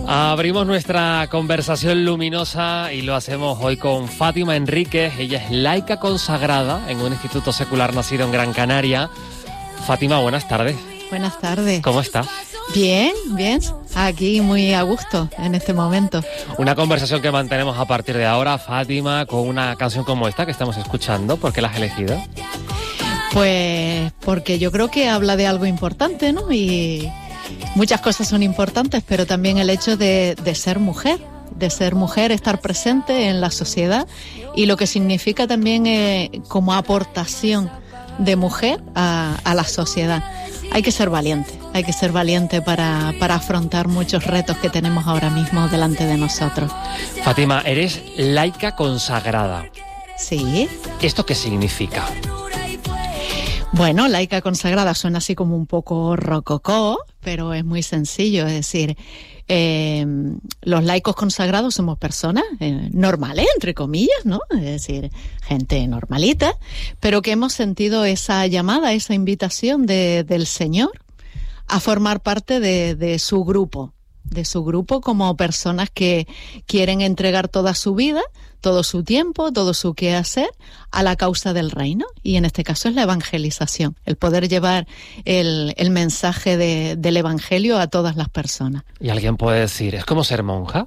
Abrimos nuestra conversación luminosa y lo hacemos hoy con Fátima Enríquez. Ella es laica consagrada en un instituto secular nacido en Gran Canaria. Fátima, buenas tardes. Buenas tardes. ¿Cómo estás? Bien, bien. Aquí muy a gusto en este momento. Una conversación que mantenemos a partir de ahora, Fátima, con una canción como esta que estamos escuchando. ¿Por qué la has elegido? Pues porque yo creo que habla de algo importante, ¿no? Y muchas cosas son importantes, pero también el hecho de ser mujer, estar presente en la sociedad y lo que significa también como aportación de mujer a la sociedad. Hay que ser valiente para afrontar muchos retos que tenemos ahora mismo delante de nosotros. Fátima, eres laica consagrada. Sí. ¿Esto qué significa? Bueno, laica consagrada suena así como un poco rococó, pero es muy sencillo. Es decir, los laicos consagrados somos personas normales, entre comillas, ¿no? Es decir, gente normalita, pero que hemos sentido esa llamada, esa invitación del Señor a formar parte de su grupo como personas que quieren entregar toda su vida, todo su tiempo, todo su quehacer a la causa del reino. Y en este caso es la evangelización, el poder llevar el mensaje del evangelio a todas las personas. Y alguien puede decir, ¿es como ser monja?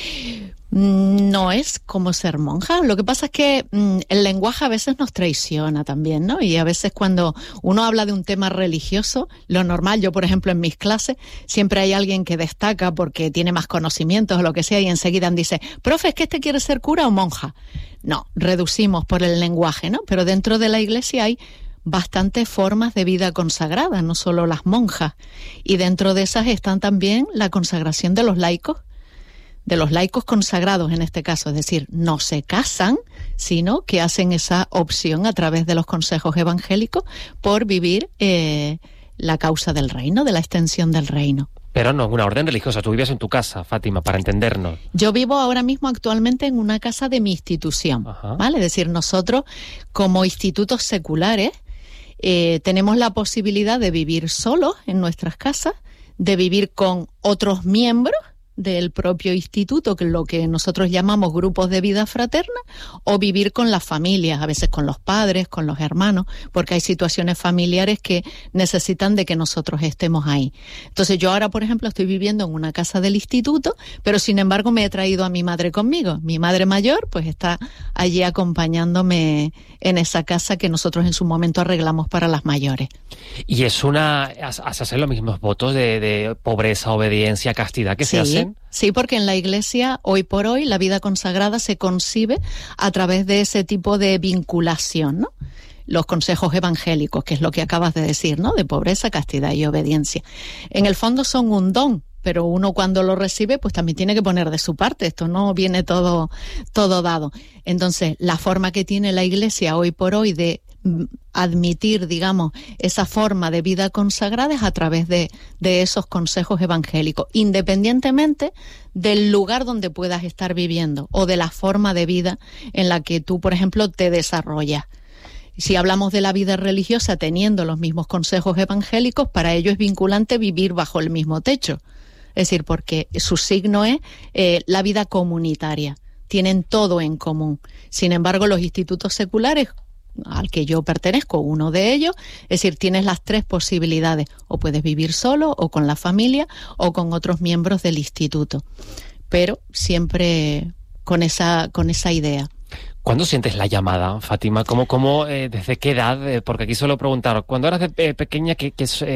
No es como ser monja. Lo que pasa es que el lenguaje a veces nos traiciona también, ¿no? Y a veces cuando uno habla de un tema religioso, lo normal, yo por ejemplo en mis clases, siempre hay alguien que destaca porque tiene más conocimientos o lo que sea y enseguida dice, profe, ¿es que este quiere ser cura o monja? No, reducimos por el lenguaje, ¿no? Pero dentro de la iglesia hay bastantes formas de vida consagrada, no solo las monjas. Y dentro de esas están también la consagración de los laicos consagrados en este caso, es decir, no se casan, sino que hacen esa opción a través de los consejos evangélicos por vivir la causa del reino, de la extensión del reino. Pero no es una orden religiosa, tú vives en tu casa, Fátima, para entendernos. Yo vivo ahora mismo actualmente en una casa de mi institución, ¿vale? Es decir, nosotros como institutos seculares tenemos la posibilidad de vivir solos en nuestras casas, de vivir con otros miembros del propio instituto, que es lo que nosotros llamamos grupos de vida fraterna, o vivir con las familias, a veces con los padres, con los hermanos, porque hay situaciones familiares que necesitan de que nosotros estemos ahí. Entonces yo ahora, por ejemplo, estoy viviendo en una casa del instituto, pero sin embargo me he traído a mi madre conmigo. Mi madre mayor pues está allí acompañándome en esa casa que nosotros en su momento arreglamos para las mayores. Y es hacen los mismos votos de pobreza, obediencia, castidad que se hacen. Sí, porque en la Iglesia, hoy por hoy, la vida consagrada se concibe a través de ese tipo de vinculación, ¿no? Los consejos evangélicos, que es lo que acabas de decir, ¿no? De pobreza, castidad y obediencia. En el fondo son un don, pero uno cuando lo recibe, pues también tiene que poner de su parte. Esto no viene todo dado. Entonces, la forma que tiene la Iglesia hoy por hoy de admitir, digamos, esa forma de vida consagrada es a través de esos consejos evangélicos, independientemente del lugar donde puedas estar viviendo o de la forma de vida en la que tú, por ejemplo, te desarrollas. Si hablamos de la vida religiosa teniendo los mismos consejos evangélicos, para ello es vinculante vivir bajo el mismo techo. Es decir, porque su signo es la vida comunitaria. Tienen todo en común. Sin embargo, los institutos seculares, al que yo pertenezco, uno de ellos, es decir, tienes las tres posibilidades, o puedes vivir solo, o con la familia, o con otros miembros del instituto, pero siempre con esa idea. ¿Cuándo sientes la llamada, Fátima? ¿Cómo desde qué edad? Porque aquí suelo preguntar, cuando eras de pequeña, ¿qué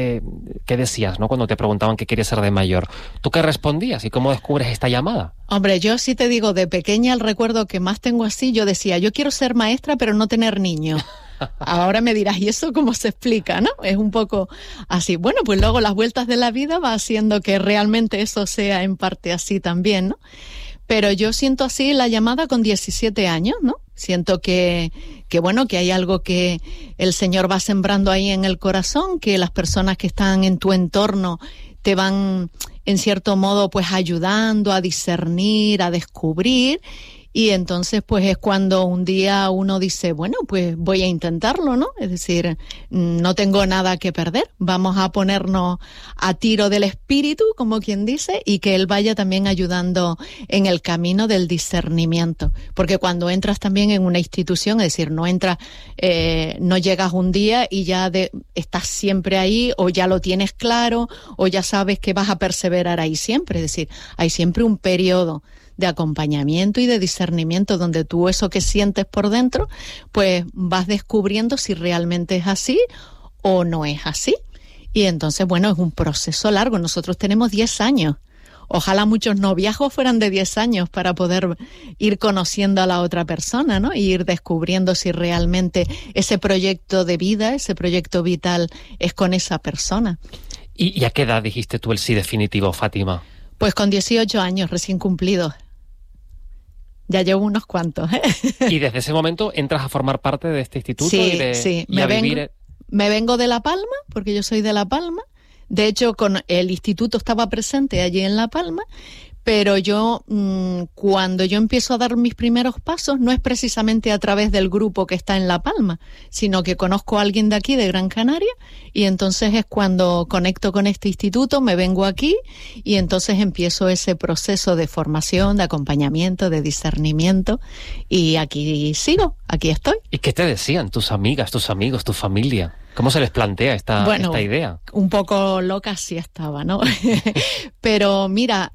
decías, ¿no? Cuando te preguntaban qué querías ser de mayor. ¿Tú qué respondías y cómo descubres esta llamada? Hombre, yo sí te digo, de pequeña el recuerdo que más tengo así, yo decía, yo quiero ser maestra pero no tener niños. Ahora me dirás, ¿y eso cómo se explica, no? Es un poco así. Bueno, pues luego las vueltas de la vida va haciendo que realmente eso sea en parte así también, ¿no? Pero yo siento así la llamada con 17 años, ¿no? Siento que bueno, que hay algo que el Señor va sembrando ahí en el corazón, que las personas que están en tu entorno te van, en cierto modo, pues ayudando a discernir, a descubrir, Y entonces, pues es cuando un día uno dice, bueno, pues voy a intentarlo, ¿no? Es decir, no tengo nada que perder, vamos a ponernos a tiro del espíritu, como quien dice, y que él vaya también ayudando en el camino del discernimiento. Porque cuando entras también en una institución, es decir, no entras, no llegas un día y ya estás siempre ahí, o ya lo tienes claro, o ya sabes que vas a perseverar ahí siempre. Es decir, hay siempre un periodo de acompañamiento y de discernimiento donde tú eso que sientes por dentro, pues vas descubriendo si realmente es así o no es así. Y entonces, bueno, es un proceso largo. Nosotros tenemos 10 años. Ojalá muchos noviazgos fueran de 10 años para poder ir conociendo a la otra persona, ¿no? Y ir descubriendo si realmente ese proyecto de vida, ese proyecto vital es con esa persona. ¿Y a qué edad dijiste tú el sí definitivo, Fátima? Pues con 18 años recién cumplidos. Ya llevo unos cuantos, ¿eh? Y desde ese momento entras a formar parte de este instituto sí. Me vengo de La Palma, porque yo soy de La Palma. De hecho, con el instituto estaba presente allí en La Palma, pero yo, cuando yo empiezo a dar mis primeros pasos, no es precisamente a través del grupo que está en La Palma, sino que conozco a alguien de aquí, de Gran Canaria, y entonces es cuando conecto con este instituto, me vengo aquí, y entonces empiezo ese proceso de formación, de acompañamiento, de discernimiento, y aquí sigo, aquí estoy. ¿Y qué te decían tus amigas, tus amigos, tu familia? ¿Cómo se les plantea esta idea? Un poco loca sí estaba, ¿no? Pero mira,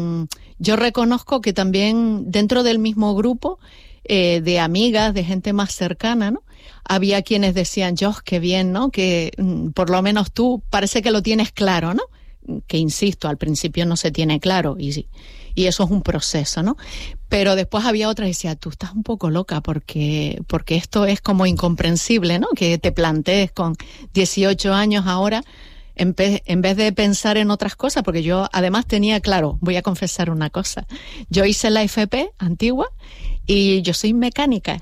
yo reconozco que también dentro del mismo grupo de amigas, de gente más cercana, ¿no? Había quienes decían, Dios, qué bien, ¿no? Que por lo menos tú parece que lo tienes claro, ¿no? Que insisto, al principio no se tiene claro y eso es un proceso, ¿no? Pero después había otra que decía, tú estás un poco loca porque esto es como incomprensible, ¿no? Que te plantees con 18 años ahora en vez de pensar en otras cosas, porque yo además tenía claro, voy a confesar una cosa, yo hice la FP antigua y yo soy mecánica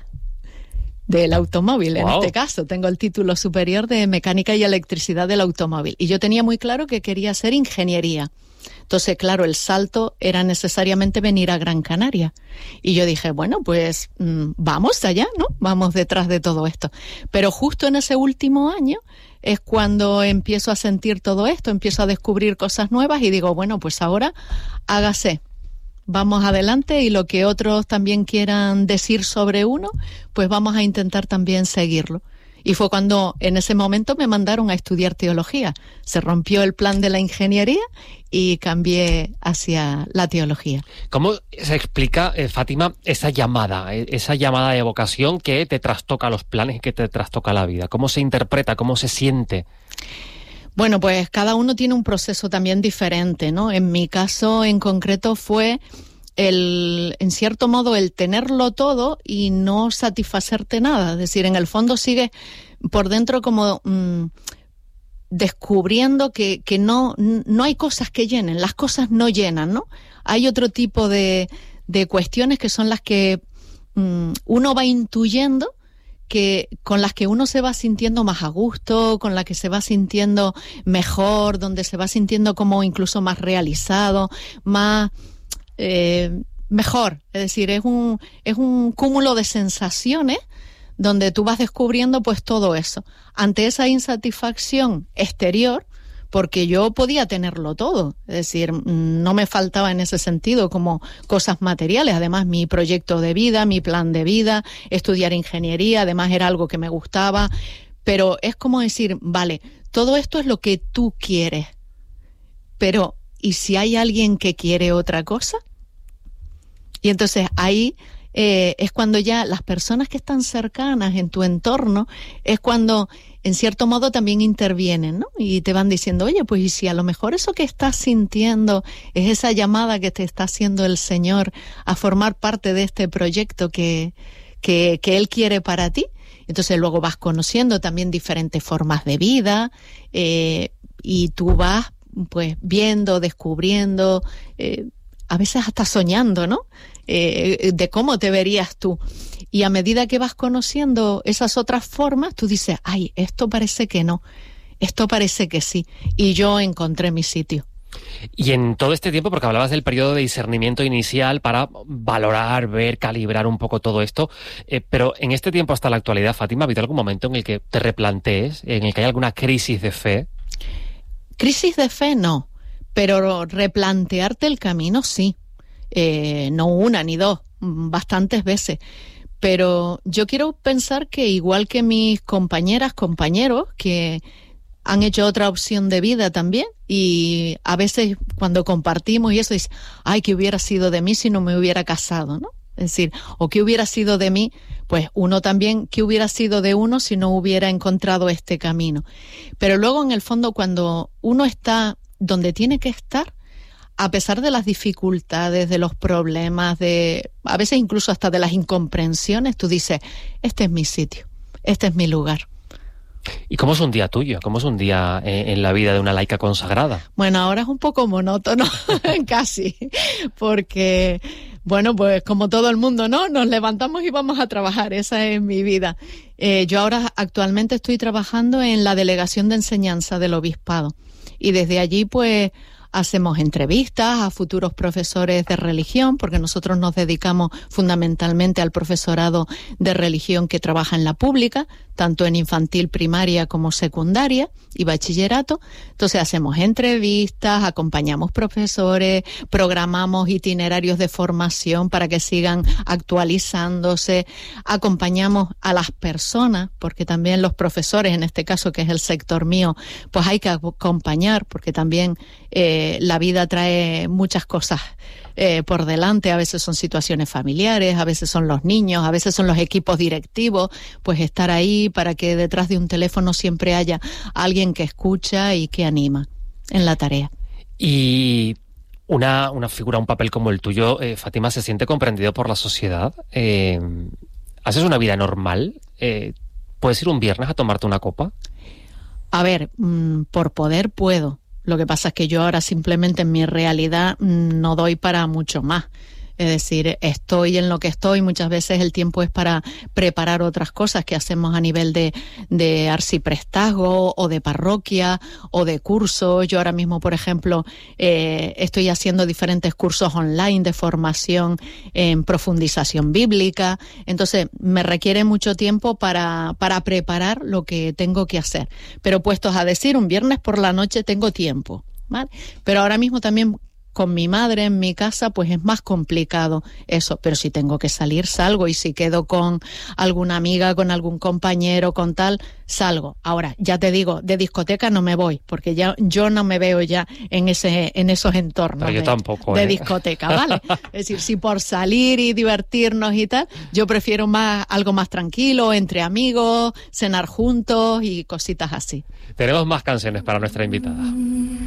del automóvil. Wow. En este caso tengo el título superior de mecánica y electricidad del automóvil y yo tenía muy claro que quería hacer ingeniería. Entonces, claro, el salto era necesariamente venir a Gran Canaria. Y yo dije, bueno, pues vamos allá, ¿no? Vamos detrás de todo esto. Pero justo en ese último año es cuando empiezo a sentir todo esto, empiezo a descubrir cosas nuevas y digo, bueno, pues ahora hágase. Vamos adelante y lo que otros también quieran decir sobre uno, pues vamos a intentar también seguirlo. Y fue cuando en ese momento me mandaron a estudiar teología. Se rompió el plan de la ingeniería y cambié hacia la teología. ¿Cómo se explica, Fátima, esa llamada de vocación que te trastoca los planes y que te trastoca la vida? ¿Cómo se interpreta? ¿Cómo se siente? Bueno, pues cada uno tiene un proceso también diferente, ¿no? En mi caso en concreto fue en cierto modo, el tenerlo todo y no satisfacerte nada. Es decir, en el fondo sigues por dentro como descubriendo que no hay cosas que llenen, las cosas no llenan, ¿no? Hay otro tipo de cuestiones que son las que uno va intuyendo, que con las que uno se va sintiendo más a gusto, con las que se va sintiendo mejor, donde se va sintiendo como incluso más realizado, más mejor. Es decir, es un cúmulo de sensaciones donde tú vas descubriendo pues todo eso. Ante esa insatisfacción exterior, porque yo podía tenerlo todo, es decir, no me faltaba en ese sentido como cosas materiales, además mi proyecto de vida, mi plan de vida, estudiar ingeniería, además era algo que me gustaba, pero es como decir, vale, todo esto es lo que tú quieres, pero ¿y si hay alguien que quiere otra cosa? Y entonces ahí es cuando ya las personas que están cercanas en tu entorno, es cuando en cierto modo también intervienen, ¿no? Y te van diciendo, oye, pues y si a lo mejor eso que estás sintiendo es esa llamada que te está haciendo el Señor a formar parte de este proyecto que Él quiere para ti. Entonces luego vas conociendo también diferentes formas de vida y tú vas pues viendo, descubriendo, a veces hasta soñando, ¿no? De cómo te verías tú. Y a medida que vas conociendo esas otras formas, tú dices, ay, esto parece que no, esto parece que sí. Y yo encontré mi sitio. Y en todo este tiempo, porque hablabas del periodo de discernimiento inicial para valorar, ver, calibrar un poco todo esto, pero en este tiempo hasta la actualidad, Fátima, ¿ha habido algún momento en el que te replantees, en el que hay alguna crisis de fe? Crisis de fe no, pero replantearte el camino sí. No una ni dos, bastantes veces. Pero yo quiero pensar que igual que mis compañeras, compañeros, que han hecho otra opción de vida también, y a veces cuando compartimos y eso dice, ay, ¿qué hubiera sido de mí si no me hubiera casado?, ¿no? Es decir, o ¿qué hubiera sido de mí? Pues uno también, ¿qué hubiera sido de uno si no hubiera encontrado este camino? Pero luego, en el fondo, cuando uno está donde tiene que estar, a pesar de las dificultades, de los problemas, a veces incluso hasta de las incomprensiones, tú dices, este es mi sitio, este es mi lugar. ¿Y cómo es un día tuyo? ¿Cómo es un día en la vida de una laica consagrada? Bueno, ahora es un poco monótono, casi, porque, bueno, pues como todo el mundo, ¿no? Nos levantamos y vamos a trabajar, esa es mi vida. Yo ahora actualmente estoy trabajando en la Delegación de Enseñanza del Obispado y desde allí, pues, hacemos entrevistas a futuros profesores de religión, porque nosotros nos dedicamos fundamentalmente al profesorado de religión que trabaja en la pública, tanto en infantil, primaria como secundaria y bachillerato. Entonces hacemos entrevistas, acompañamos profesores, programamos itinerarios de formación para que sigan actualizándose, acompañamos a las personas, porque también los profesores, en este caso que es el sector mío, pues hay que acompañar, porque también la vida trae muchas cosas por delante. A veces son situaciones familiares, a veces son los niños, a veces son los equipos directivos, pues estar ahí para que detrás de un teléfono siempre haya alguien que escucha y que anima en la tarea. Y una figura, un papel como el tuyo, Fátima, ¿se siente comprendido por la sociedad? ¿Haces una vida normal? ¿Puedes ir un viernes a tomarte una copa? A ver, por poder puedo. Lo que pasa es que yo ahora simplemente en mi realidad no doy para mucho más. Es decir, estoy en lo que estoy, muchas veces el tiempo es para preparar otras cosas que hacemos a nivel de arciprestazgo o de parroquia o de cursos. Yo ahora mismo, por ejemplo, estoy haciendo diferentes cursos online de formación en profundización bíblica. Entonces, me requiere mucho tiempo para preparar lo que tengo que hacer. Pero puestos a decir, un viernes por la noche tengo tiempo, ¿vale? Pero ahora mismo también con mi madre en mi casa, pues es más complicado eso. Pero si tengo que salir, salgo. Y si quedo con alguna amiga, con algún compañero, con tal, salgo. Ahora, ya te digo, de discoteca no me voy, porque ya yo no me veo ya en esos entornos. Pero yo tampoco, de discoteca, ¿vale? Es decir, si por salir y divertirnos y tal, yo prefiero algo más tranquilo, entre amigos, cenar juntos y cositas así. Tenemos más canciones para nuestra invitada.